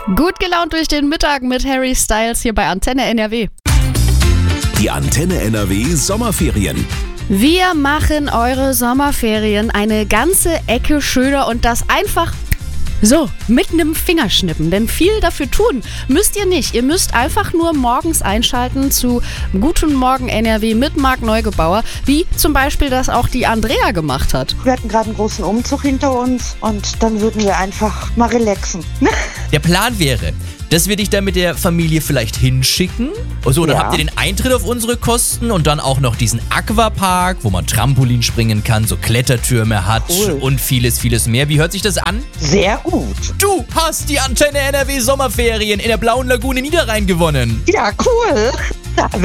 Gut gelaunt durch den Mittag mit Harry Styles hier bei Antenne NRW. Die Antenne NRW Sommerferien. Wir machen eure Sommerferien eine ganze Ecke schöner und das einfach so, mit einem Fingerschnippen, denn viel dafür tun müsst ihr nicht. Ihr müsst einfach nur morgens einschalten zu Guten Morgen NRW mit Marc Neugebauer, wie zum Beispiel das auch die Andrea gemacht hat. Wir hatten gerade einen großen Umzug hinter uns und dann würden wir einfach mal relaxen. Der Plan wäre, dass wir dich dann mit der Familie vielleicht hinschicken. So, dann habt ihr den Eintritt auf unsere Kosten und dann auch noch diesen Aquapark, wo man Trampolin springen kann, so Klettertürme hat und vieles, vieles mehr. Wie hört sich das an? Sehr gut. Du hast die Antenne NRW Sommerferien in der Blauen Lagune Niederrhein gewonnen. Ja, cool.